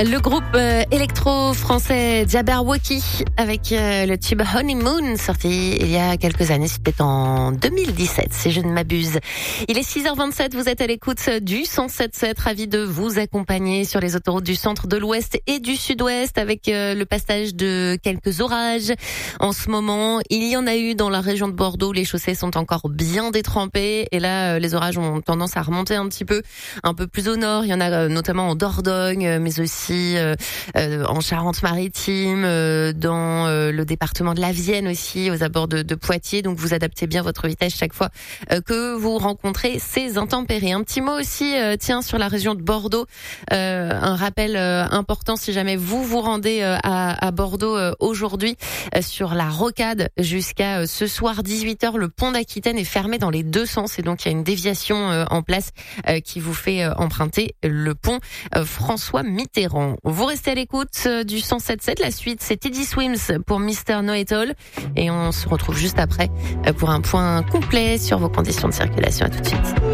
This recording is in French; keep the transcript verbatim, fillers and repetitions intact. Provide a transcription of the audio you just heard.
Le groupe euh, électro-français Jabberwocky avec euh, le tube Honeymoon sorti il y a quelques années, c'était en deux mille dix-sept si je ne m'abuse. Il est six heures vingt-sept, vous êtes à l'écoute du cent sept virgule sept, ravi de vous accompagner sur les autoroutes du centre, de l'ouest et du sud-ouest avec euh, le passage de quelques orages. En ce moment, il y en a eu dans la région de Bordeaux, les chaussées sont encore bien détrempées et là euh, les orages ont tendance à remonter un petit peu, un peu plus au nord, il y en a euh, notamment en Dordogne, mais aussi Euh, euh, en Charente-Maritime, euh, dans euh, le département de la Vienne aussi, aux abords de, de Poitiers. Donc vous adaptez bien votre vitesse chaque fois euh, que vous rencontrez ces intempéries. Un petit mot aussi, euh, tiens, sur la région de Bordeaux. Euh, un rappel euh, important si jamais vous vous rendez euh, à, à Bordeaux euh, aujourd'hui euh, sur la rocade jusqu'à euh, ce soir dix-huit heures. Le pont d'Aquitaine est fermé dans les deux sens et donc il y a une déviation euh, en place euh, qui vous fait euh, emprunter le pont euh, François Mitterrand. Vous restez à l'écoute du cent sept virgule sept. La suite, c'est Teddy Swims pour mister Know-It-All. Et on se retrouve juste après pour un point complet sur vos conditions de circulation. À tout de suite.